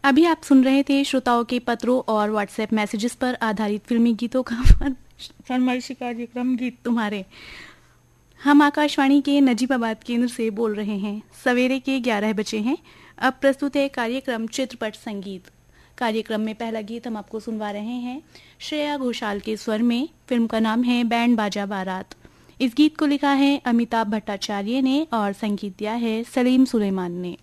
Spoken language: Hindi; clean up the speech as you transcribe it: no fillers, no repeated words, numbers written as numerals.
अभी आप सुन रहे थे श्रोताओं के पत्रों और व्हाट्सएप मैसेजेस पर आधारित फिल्मी गीतों का फरमाइशी कार्यक्रम गीत तुम्हारे। हम आकाशवाणी के नजीबाबाद केंद्र से बोल रहे हैं। सवेरे के 11 बजे हैं। अब प्रस्तुत है कार्यक्रम चित्रपट संगीत। कार्यक्रम में पहला गीत हम आपको सुनवा रहे हैं श्रेया घोषाल के स्वर में। फिल्म का नाम है बैंड बाजा बारात। इस गीत को लिखा है अमिताभ भट्टाचार्य ने और संगीत दिया है सलीम सुलेमान ने।